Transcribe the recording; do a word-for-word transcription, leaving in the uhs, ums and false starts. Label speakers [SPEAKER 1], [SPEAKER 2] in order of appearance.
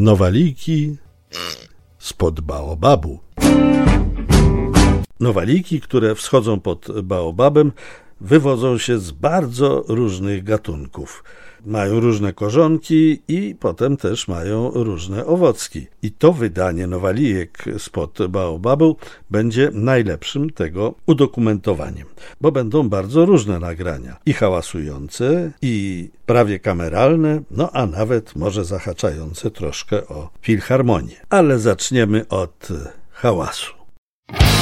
[SPEAKER 1] Nowaliki spod baobabu. Nowaliki, które wschodzą pod baobabem, wywodzą się z bardzo różnych gatunków. Mają różne korzonki i potem też mają różne owocki. I to wydanie nowalijek spod baobabu będzie najlepszym tego udokumentowaniem, bo będą bardzo różne nagrania. I hałasujące, i prawie kameralne, no a nawet może zahaczające troszkę o filharmonię. Ale zaczniemy od hałasu.